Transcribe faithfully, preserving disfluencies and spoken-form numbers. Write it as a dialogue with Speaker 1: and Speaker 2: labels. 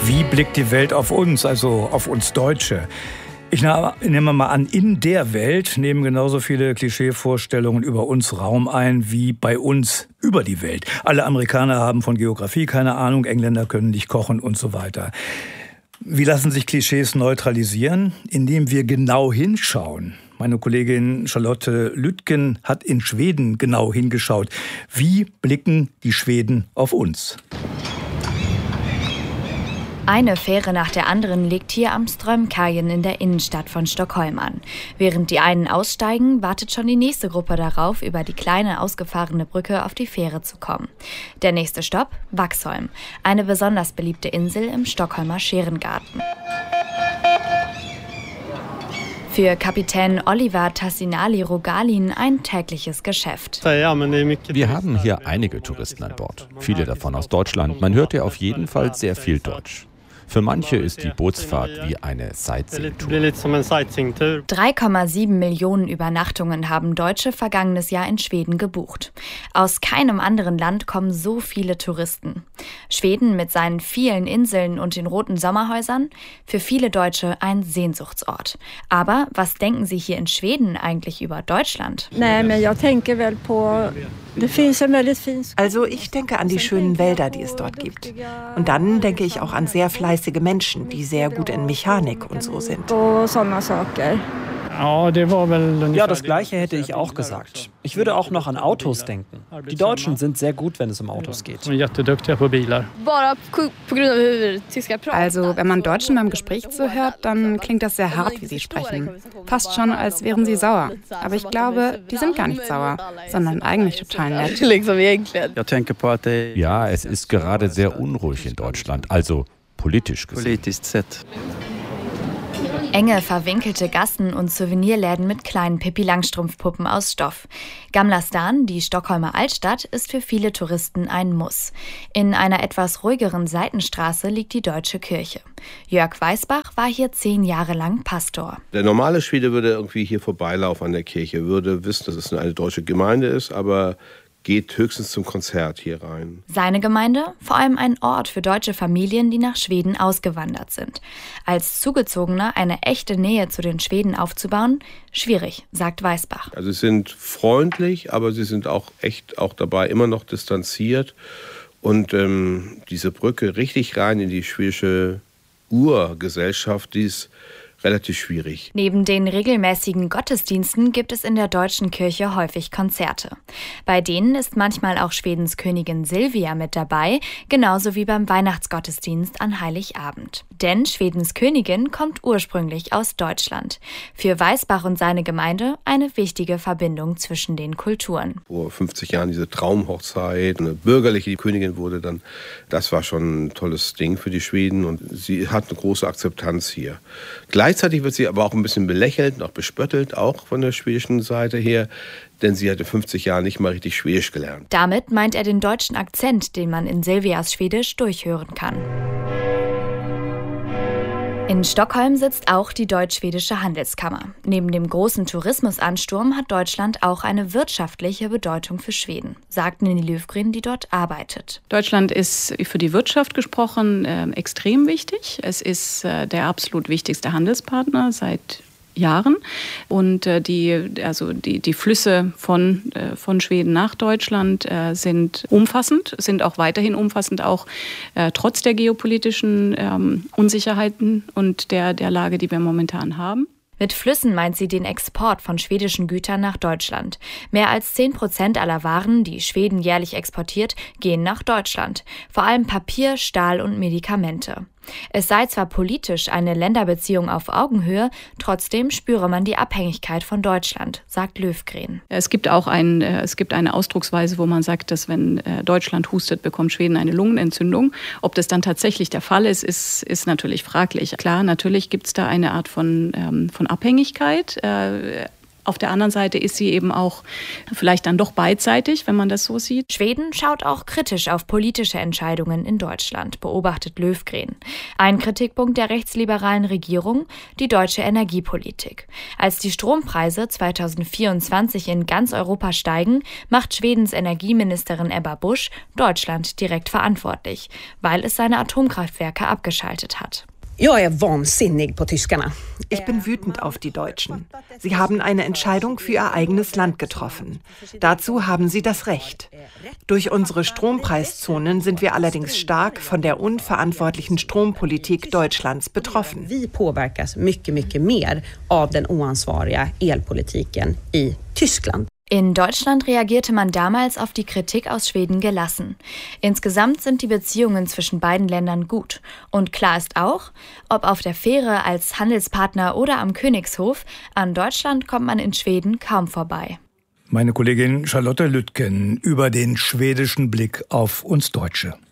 Speaker 1: Wie blickt die Welt auf uns, also auf uns Deutsche? Ich nehme mal an, in der Welt nehmen genauso viele Klischeevorstellungen über uns Raum ein, wie bei uns über die Welt. Alle Amerikaner haben von Geografie keine Ahnung, Engländer können nicht kochen und so weiter. Wie lassen sich Klischees neutralisieren? Indem wir genau hinschauen. Meine Kollegin Charlotte Lütgen hat in Schweden genau hingeschaut. Wie blicken die Schweden auf uns?
Speaker 2: Eine Fähre nach der anderen legt hier am Strömkajen in der Innenstadt von Stockholm an. Während die einen aussteigen, wartet schon die nächste Gruppe darauf, über die kleine ausgefahrene Brücke auf die Fähre zu kommen. Der nächste Stopp, Vaxholm, eine besonders beliebte Insel im Stockholmer Scherengarten. Für Kapitän Oliver Tassinali-Rogalin ein tägliches Geschäft.
Speaker 3: Wir haben hier einige Touristen an Bord, viele davon aus Deutschland. Man hört ja auf jeden Fall sehr viel Deutsch. Für manche ist die Bootsfahrt wie eine Sightseeing-Tour.
Speaker 2: drei Komma sieben Millionen Übernachtungen haben Deutsche vergangenes Jahr in Schweden gebucht. Aus keinem anderen Land kommen so viele Touristen. Schweden mit seinen vielen Inseln und den roten Sommerhäusern? Für viele Deutsche ein Sehnsuchtsort. Aber was denken Sie hier in Schweden eigentlich über Deutschland?
Speaker 4: Also ich denke an die schönen Wälder, die es dort gibt. Und dann denke ich auch an sehr fleißige Menschen, die sehr gut in Mechanik und so sind.
Speaker 5: Ja, das Gleiche hätte ich auch gesagt. Ich würde auch noch an Autos denken. Die Deutschen sind sehr gut, wenn es um Autos geht.
Speaker 6: Also, wenn man Deutschen beim Gespräch zuhört, dann klingt das sehr hart, wie sie sprechen. Fast schon, als wären sie sauer. Aber ich glaube, die sind gar nicht sauer, sondern eigentlich total nett.
Speaker 3: Ja, es ist gerade sehr unruhig in Deutschland, also politisch gesehen.
Speaker 2: Enge, verwinkelte Gassen und Souvenirläden mit kleinen Pippi-Langstrumpf-Puppen aus Stoff. Gamla stan, die Stockholmer Altstadt, ist für viele Touristen ein Muss. In einer etwas ruhigeren Seitenstraße liegt die Deutsche Kirche. Jörg Weisbach war hier zehn Jahre lang Pastor.
Speaker 7: Der normale Schwede würde irgendwie hier vorbeilaufen an der Kirche, würde wissen, dass es eine deutsche Gemeinde ist, aber geht höchstens zum Konzert hier rein.
Speaker 2: Seine Gemeinde? Vor allem ein Ort für deutsche Familien, die nach Schweden ausgewandert sind. Als Zugezogener eine echte Nähe zu den Schweden aufzubauen? Schwierig, sagt Weisbach.
Speaker 7: Also sie sind freundlich, aber sie sind auch echt auch dabei immer noch distanziert. Und ähm, diese Brücke richtig rein in die schwedische Urgesellschaft, die ist relativ schwierig.
Speaker 2: Neben den regelmäßigen Gottesdiensten gibt es in der Deutschen Kirche häufig Konzerte. Bei denen ist manchmal auch Schwedens Königin Silvia mit dabei, genauso wie beim Weihnachtsgottesdienst an Heiligabend. Denn Schwedens Königin kommt ursprünglich aus Deutschland. Für Weisbach und seine Gemeinde eine wichtige Verbindung zwischen den Kulturen.
Speaker 7: Vor fünfzig Jahren diese Traumhochzeit, eine bürgerliche Königin wurde dann, das war schon ein tolles Ding für die Schweden und sie hat eine große Akzeptanz hier. Gleichzeitig wird sie aber auch ein bisschen belächelt und auch bespöttelt, auch von der schwedischen Seite her, denn sie hatte fünfzig Jahre nicht mal richtig Schwedisch gelernt.
Speaker 2: Damit meint er den deutschen Akzent, den man in Silvias Schwedisch durchhören kann. In Stockholm sitzt auch die Deutsch-Schwedische Handelskammer. Neben dem großen Tourismusansturm hat Deutschland auch eine wirtschaftliche Bedeutung für Schweden, sagt Nini Löfgren, die dort arbeitet.
Speaker 6: Deutschland ist für die Wirtschaft gesprochen äh, extrem wichtig. Es ist äh, der absolut wichtigste Handelspartner seit Jahren. Und äh, die, also die, die Flüsse von, äh, von Schweden nach Deutschland äh, sind umfassend, sind auch weiterhin umfassend, auch äh, trotz der geopolitischen ähm, Unsicherheiten und der, der Lage, die wir momentan haben.
Speaker 2: Mit Flüssen meint sie den Export von schwedischen Gütern nach Deutschland. Mehr als zehn Prozent aller Waren, die Schweden jährlich exportiert, gehen nach Deutschland. Vor allem Papier, Stahl und Medikamente. Es sei zwar politisch eine Länderbeziehung auf Augenhöhe, trotzdem spüre man die Abhängigkeit von Deutschland, sagt Löfgren.
Speaker 6: Es gibt auch ein, es gibt eine Ausdrucksweise, wo man sagt, dass wenn Deutschland hustet, bekommt Schweden eine Lungenentzündung. Ob das dann tatsächlich der Fall ist, ist, ist natürlich fraglich. Klar, natürlich gibt es da eine Art von, ähm, von Abhängigkeit. Äh, Auf der anderen Seite ist sie eben auch vielleicht dann doch beidseitig, wenn man das so sieht.
Speaker 2: Schweden schaut auch kritisch auf politische Entscheidungen in Deutschland, beobachtet Löfgren. Ein Kritikpunkt der rechtsliberalen Regierung, die deutsche Energiepolitik. Als die Strompreise zweitausendvierundzwanzig in ganz Europa steigen, macht Schwedens Energieministerin Ebba Busch Deutschland direkt verantwortlich, weil es seine Atomkraftwerke abgeschaltet hat.
Speaker 4: Ich bin wütend auf die Deutschen. Sie haben eine Entscheidung für ihr eigenes Land getroffen. Dazu haben sie das Recht. Durch unsere Strompreiszonen sind wir allerdings stark von der unverantwortlichen Strompolitik Deutschlands betroffen.
Speaker 8: Vi påverkas mycket, mycket mer av den oansvariga elpolitiken i Tyskland.
Speaker 2: In Deutschland reagierte man damals auf die Kritik aus Schweden gelassen. Insgesamt sind die Beziehungen zwischen beiden Ländern gut. Und klar ist auch, ob auf der Fähre als Handelspartner oder am Königshof, an Deutschland kommt man in Schweden kaum vorbei.
Speaker 1: Meine Kollegin Charlotte Lütgen über den schwedischen Blick auf uns Deutsche.